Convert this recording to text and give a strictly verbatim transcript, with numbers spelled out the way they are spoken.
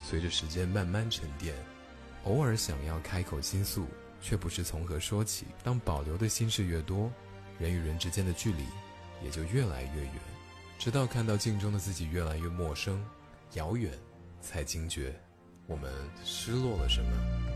随着时间慢慢沉淀，偶尔想要开口倾诉，却不知从何说起。当保留的心事越多，人与人之间的距离也就越来越远，直到看到镜中的自己越来越陌生、遥远，才惊觉我们失落了什么。